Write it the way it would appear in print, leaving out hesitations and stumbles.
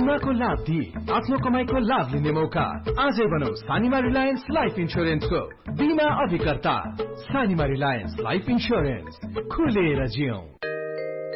बीमाको लाभ दिई आफ्नो कमाईको लाभ लिने मौका। आजै बनौ सानिमा रिलायन्स लाइफ इन्स्योरेन्सको बीमा अभिकर्ता। सानिमा रिलायन्स लाइफ इन्स्योरेन्स, खुलेर जियौं।